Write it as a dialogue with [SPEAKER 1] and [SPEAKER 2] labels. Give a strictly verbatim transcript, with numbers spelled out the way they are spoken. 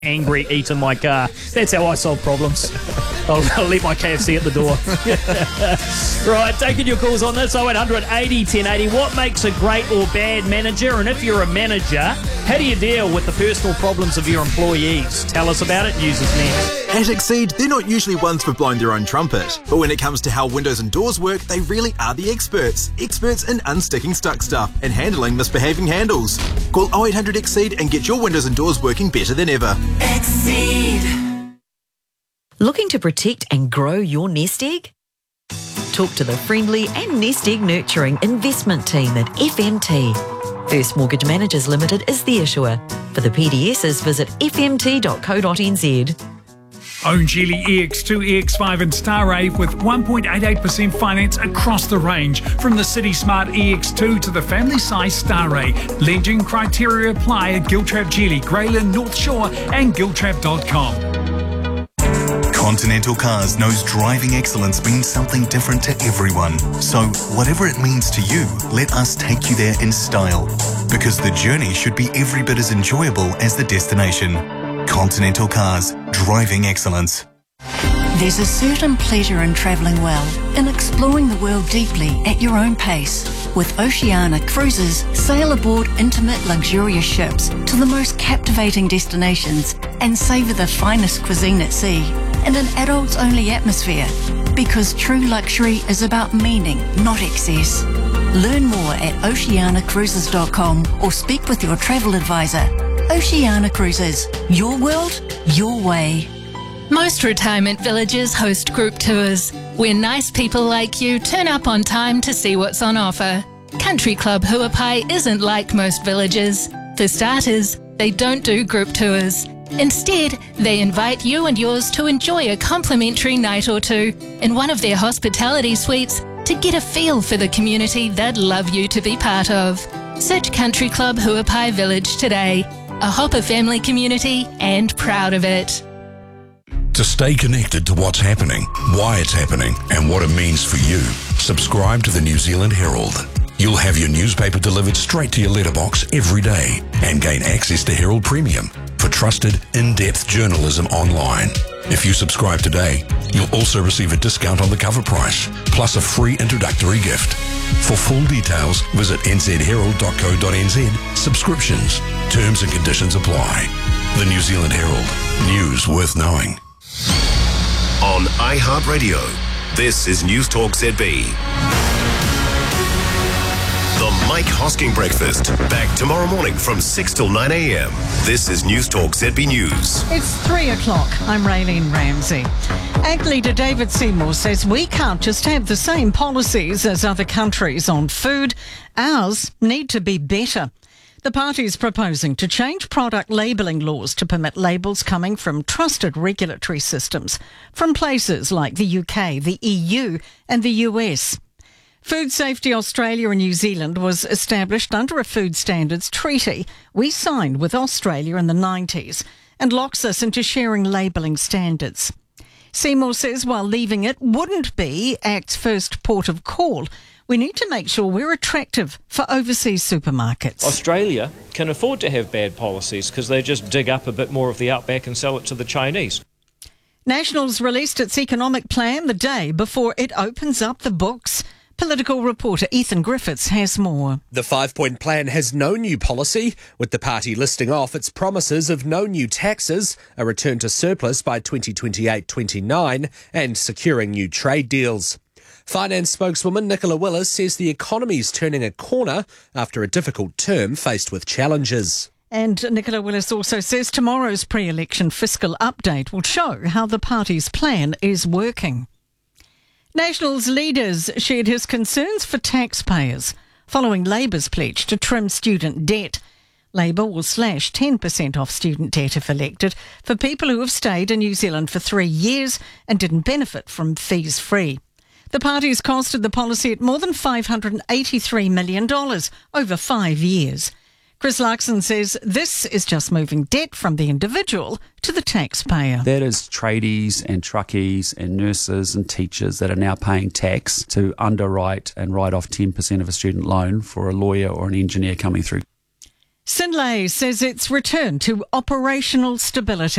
[SPEAKER 1] angry eating my car. That's how I solve problems. I'll, I'll leave my K F C at the door. Right, taking your calls on this, oh eight hundred eighty ten eighty. What makes a great or bad manager? And if you're a manager, how do you deal with the personal problems of your employees? Tell us about it. News is next.
[SPEAKER 2] At Exceed, they're not usually ones for blowing their own trumpet. But when it comes to how windows and doors work, they really are the experts. Experts in unsticking stuck stuff and handling misbehaving handles. Call oh eight hundred Exceed and get your windows and doors working better than ever.
[SPEAKER 3] Exceed.
[SPEAKER 4] Looking to protect and grow your nest egg? Talk to the friendly and nest egg nurturing investment team at F M T. First Mortgage Managers Limited is the issuer. For the P D Ss, visit f m t dot co dot n z.
[SPEAKER 5] Own Geely E X two, E X five and Starrave with one point eight eight percent finance across the range. From the City Smart E X two to the family size Starray. Lending criteria apply at Giltrap Geely, Greyland, North Shore and giltrap dot com.
[SPEAKER 6] Continental Cars knows driving excellence means something different to everyone. So, whatever it means to you, let us take you there in style. Because the journey should be every bit as enjoyable as the destination. Continental Cars, driving excellence.
[SPEAKER 7] There's a certain pleasure in travelling well, in exploring the world deeply at your own pace. With Oceania Cruises, sail aboard intimate, luxurious ships to the most captivating destinations and savour the finest cuisine at sea in an adults-only atmosphere. Because true luxury is about meaning, not excess. Learn more at oceania cruises dot com or speak with your travel advisor. Oceania Cruises, your world, your way.
[SPEAKER 8] Most retirement villages host group tours, where nice people like you turn up on time to see what's on offer. Country Club Huapai isn't like most villages. For starters, they don't do group tours. Instead, they invite you and yours to enjoy a complimentary night or two in one of their hospitality suites to get a feel for the community they'd love you to be part of. Search Country Club Huapai Village today. A Hopper family community and proud of it.
[SPEAKER 9] To stay connected to what's happening, why it's happening, and what it means for you, subscribe to the New Zealand Herald. You'll have your newspaper delivered straight to your letterbox every day and gain access to Herald Premium for trusted, in-depth journalism online. If you subscribe today, you'll also receive a discount on the cover price, plus a free introductory gift. For full details, visit n z herald dot co dot n z. Subscriptions. Terms and conditions apply. The New Zealand Herald. News worth knowing.
[SPEAKER 10] On iHeartRadio, this is News Talk Z B. The Mike Hosking Breakfast. Back tomorrow morning from six till nine a m. This is News Talk Z B News.
[SPEAKER 11] It's three o'clock. I'm Raylene Ramsey. A C T leader David Seymour says we can't just have the same policies as other countries on food. Ours need to be better. The party is proposing to change product labelling laws to permit labels coming from trusted regulatory systems from places like the U K, the E U and the U S. Food Safety Australia and New Zealand was established under a food standards treaty we signed with Australia in the nineties and locks us into sharing labelling standards. Seymour says while leaving it wouldn't be A C T's first port of call, we need to make sure we're attractive for overseas supermarkets.
[SPEAKER 12] Australia can afford to have bad policies because they just dig up a bit more of the outback and sell it to the Chinese.
[SPEAKER 11] Nationals released its economic plan the day before it opens up the books. Political reporter Ethan Griffiths has more.
[SPEAKER 13] The five-point plan has no new policy, with the party listing off its promises of no new taxes, a return to surplus by twenty twenty-eight twenty-nine, and securing new trade deals. Finance spokeswoman Nicola Willis says the economy's turning a corner after a difficult term faced with challenges.
[SPEAKER 11] And Nicola Willis also says tomorrow's pre-election fiscal update will show how the party's plan is working. Nationals leaders shared his concerns for taxpayers following Labour's pledge to trim student debt. Labour will slash ten percent off student debt if elected for people who have stayed in New Zealand for three years and didn't benefit from fees free. The party's costed the policy at more than five hundred eighty-three million dollars over five years. Chris Larkson says this is just moving debt from the individual to the taxpayer.
[SPEAKER 14] That is tradies and truckies and nurses and teachers that are now paying tax to underwrite and write off ten percent of a student loan for a lawyer or an engineer coming through.
[SPEAKER 11] Synlait says it's returned to operational stability.